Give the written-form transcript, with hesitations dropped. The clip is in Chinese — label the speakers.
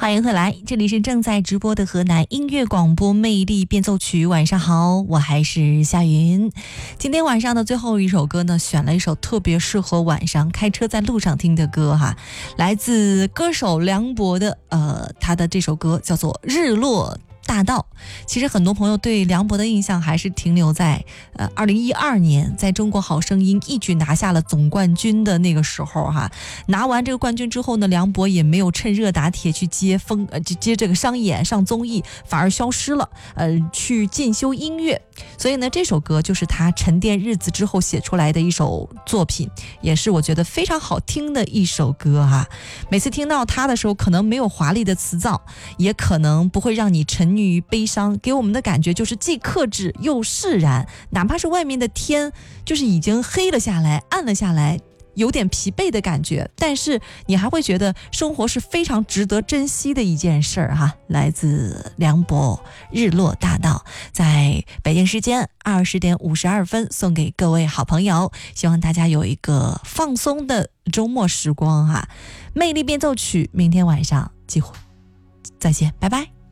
Speaker 1: 欢迎回来，这里是正在直播的河南音乐广播魅力变奏曲。晚上好，我还是夏云。今天晚上的最后一首歌呢，选了一首特别适合晚上开车在路上听的歌哈，来自歌手梁博的他的这首歌叫做《日落大道》。其实很多朋友对梁博的印象还是停留在2012年在中国好声音一举拿下了总冠军的那个时候哈。拿完这个冠军之后呢，梁博也没有趁热打铁去接这个商演上综艺，反而消失了，去进修音乐。所以呢，这首歌就是他沉淀日子之后写出来的一首作品，也是我觉得非常好听的一首歌哈。每次听到它的时候，可能没有华丽的词藻，也可能不会让你沉溺于悲伤，给我们的感觉就是既克制又释然。哪怕是外面的天就是已经黑了下来，暗了下来，有点疲惫的感觉，但是你还会觉得生活是非常值得珍惜的一件事儿哈。来自梁博《日落大道》，在北京时间20点52分送给各位好朋友，希望大家有一个放松的周末时光哈。魅力变奏曲，明天晚上再见，拜拜。